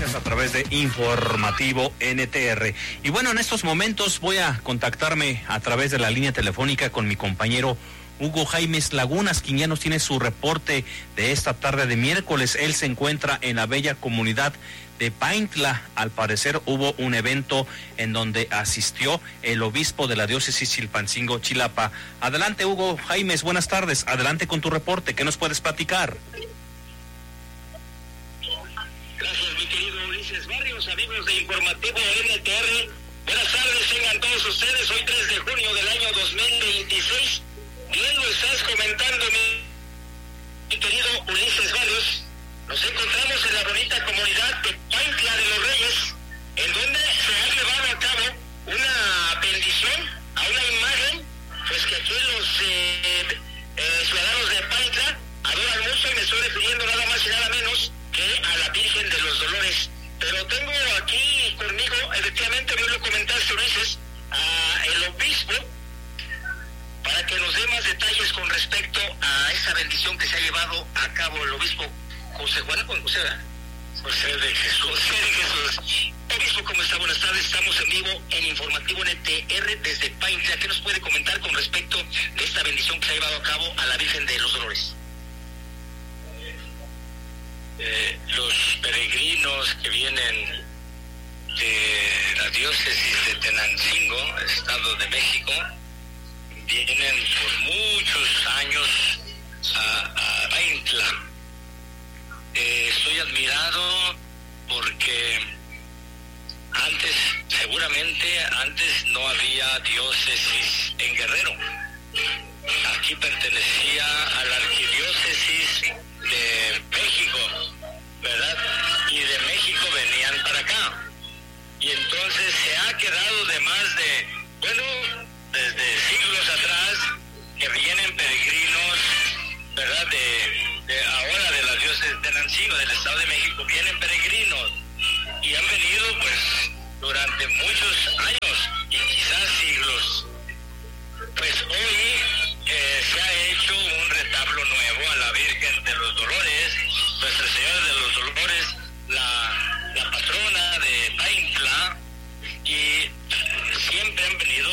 Estás a través de Informativo NTR. Y bueno, en estos momentos voy a contactarme a través de la línea telefónica con mi compañero Hugo Jaimes Lagunas, quien ya nos tiene su reporte de esta tarde de miércoles. Él se encuentra en la bella comunidad de Paintla. Al parecer hubo un evento en donde asistió el obispo de la diócesis Chilpancingo, Chilapa. Adelante, Hugo Jaimes, buenas tardes. Adelante con tu reporte. ¿Qué nos puedes platicar? Gracias, mi querido Ulises Barrios, amigos de Informativo NTR. Buenas tardes, tengan todos ustedes. Hoy 3 de junio del año 2026. Bien lo estás comentando, mi querido Ulises Barrios. Nos encontramos en la bonita comunidad de Paintla de los Reyes, en donde se ha llevado a cabo una bendición a una imagen, pues que aquí los ciudadanos de Paintla adoran mucho, y me estoy refiriendo nada más y nada menos que a la Virgen de los Dolores. Pero tengo aquí conmigo, efectivamente, bien lo comentaste, Ulises, a el obispo, para que nos dé más detalles con respecto a esa bendición que se ha llevado a cabo el obispo José Juan, José de Jesús. Obispo, ¿cómo está? Buenas tardes, estamos en vivo en Informativo NTR desde Paintla. ¿Qué nos puede comentar con respecto de esta bendición que se ha llevado a cabo a la Virgen de los Dolores? Los peregrinos que vienen de la diócesis de Tenancingo, Estado de México, vienen por muchos años a Paintla. Estoy admirado porque antes no había diócesis en Guerrero. Aquí pertenecía a la arquidiócesis de México, ¿verdad? Y de México venían para acá. Y entonces se ha quedado de más desde siglos atrás, que vienen peregrinos, ¿verdad? De ahora de la diócesis de Tenancingo, del Estado de México, vienen peregrinos y han venido pues durante muchos años y quizás siglos. Pues hoy se ha